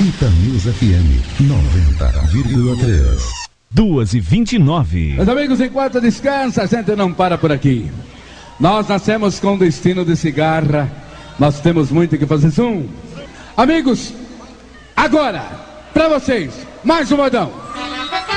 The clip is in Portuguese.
Itanews FM 90,3. 2h29. Meus amigos, enquanto descansa, a gente não para por aqui. Nós nascemos com destino de cigarra. Nós temos muito que fazer. Amigos, agora, pra vocês, mais um modão.